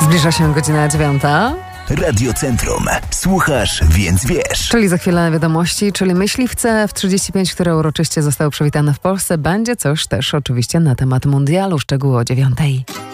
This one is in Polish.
Zbliża się godzina 9. Radio Centrum. Słuchasz, więc wiesz. Czyli za chwilę wiadomości, czyli myśliwce F-35, które uroczyście zostały przywitane w Polsce. Będzie coś też oczywiście na temat mundialu, szczegóły o 9.